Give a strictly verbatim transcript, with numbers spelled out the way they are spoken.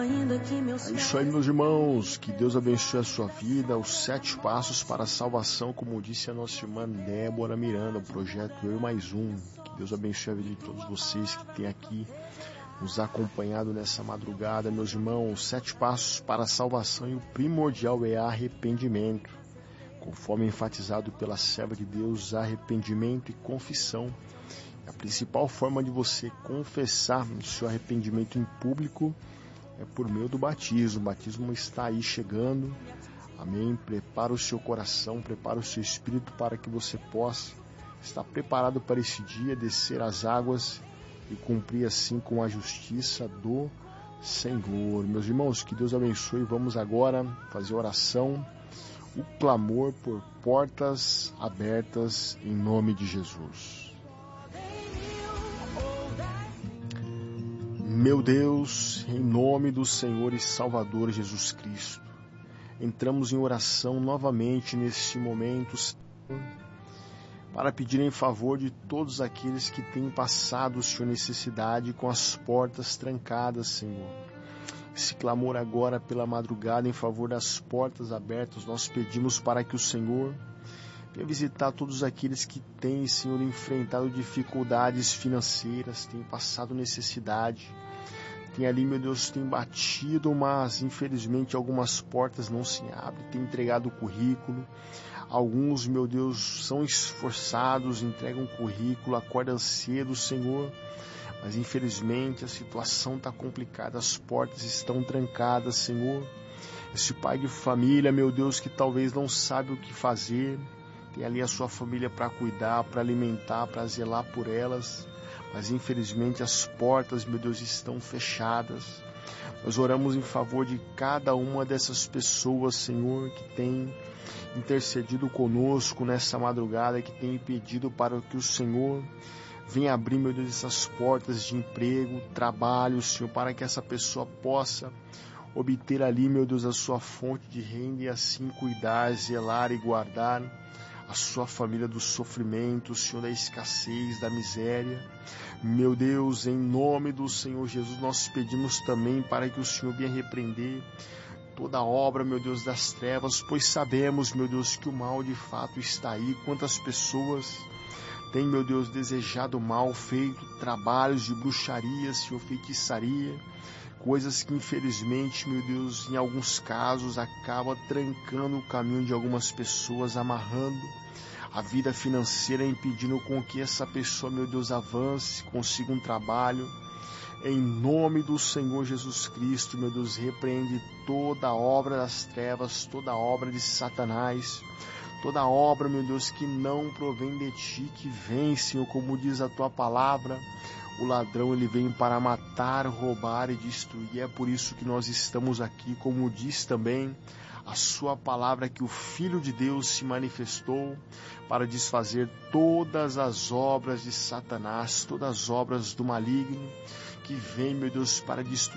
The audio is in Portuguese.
É isso aí, meus irmãos, que Deus abençoe a sua vida, os sete passos para a salvação, como disse a nossa irmã Débora Miranda, o projeto Eu Mais Um. Que Deus abençoe a vida de todos vocês que têm aqui nos acompanhado nessa madrugada, meus irmãos. Sete passos para a salvação, e o primordial é arrependimento. Conforme enfatizado pela serva de Deus, arrependimento e confissão. A principal forma de você confessar o seu arrependimento em público é por meio do batismo. O batismo está aí chegando. Amém? Prepara o seu coração, prepara o seu espírito para que você possa estar preparado para esse dia, descer as águas e cumprir assim com a justiça do Senhor. Meus irmãos, que Deus abençoe. Vamos agora fazer oração, o clamor por portas abertas em nome de Jesus. Meu Deus, em nome do Senhor e Salvador Jesus Cristo, entramos em oração novamente neste momento, Senhor, para pedir em favor de todos aqueles que têm passado, Senhor, necessidade com as portas trancadas, Senhor. Esse clamor agora pela madrugada em favor das portas abertas, nós pedimos para que o Senhor venha visitar todos aqueles que têm, Senhor, enfrentado dificuldades financeiras, têm passado necessidade, tem ali, meu Deus, tem batido, mas infelizmente algumas portas não se abrem, tem entregado o currículo. Alguns, meu Deus, são esforçados, entregam currículo, acordam cedo, Senhor, mas infelizmente a situação está complicada, as portas estão trancadas, Senhor. Esse pai de família, meu Deus, que talvez não sabe o que fazer, tem ali a sua família para cuidar, para alimentar, para zelar por elas, mas infelizmente as portas, meu Deus, estão fechadas. Nós oramos em favor de cada uma dessas pessoas, Senhor, que tem intercedido conosco nessa madrugada, que tem pedido para que o Senhor venha abrir, meu Deus, essas portas de emprego, trabalho, Senhor, para que essa pessoa possa obter ali, meu Deus, a sua fonte de renda e assim cuidar, zelar e guardar a sua família do sofrimento, Senhor, da escassez, da miséria. Meu Deus, em nome do Senhor Jesus, nós pedimos também para que o Senhor venha repreender toda obra, meu Deus, das trevas, pois sabemos, meu Deus, que o mal de fato está aí. Quantas pessoas têm, meu Deus, desejado mal, feito trabalhos de bruxaria, Senhor, feitiçaria, coisas que infelizmente, meu Deus, em alguns casos acaba trancando o caminho de algumas pessoas, amarrando a vida financeira, impedindo com que essa pessoa, meu Deus, avance, consiga um trabalho. Em nome do Senhor Jesus Cristo, meu Deus, repreende toda a obra das trevas, toda a obra de Satanás, toda a obra, meu Deus, que não provém de ti, que vem, Senhor, como diz a tua palavra. O ladrão, ele vem para matar, roubar e destruir. É por isso que nós estamos aqui, como diz também a sua palavra, que o Filho de Deus se manifestou para desfazer todas as obras de Satanás, todas as obras do maligno, que vem, meu Deus, para destruir